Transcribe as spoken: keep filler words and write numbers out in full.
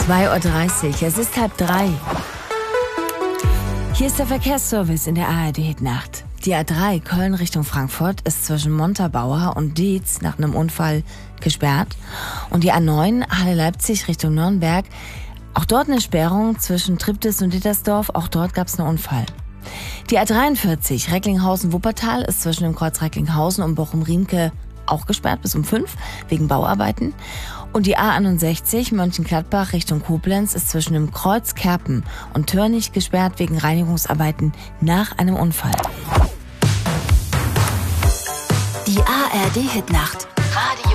zwei Uhr dreißig, es ist halb drei. Hier ist der Verkehrsservice in der A R D-Nacht. Die A drei Köln Richtung Frankfurt ist zwischen Montabaur und Dietz nach einem Unfall gesperrt. Und die A neun Halle-Leipzig Richtung Nürnberg, auch dort eine Sperrung zwischen Triptis und Dittersdorf, auch dort gab es einen Unfall. Die A dreiundvierzig Recklinghausen-Wuppertal ist zwischen dem Kreuz Recklinghausen und Bochum-Riemke auch gesperrt bis um fünf wegen Bauarbeiten. Und die A einundsechzig Mönchengladbach Richtung Koblenz ist zwischen dem Kreuz Kerpen und Törnich gesperrt wegen Reinigungsarbeiten nach einem Unfall. Die A R D-Hitnacht. Radio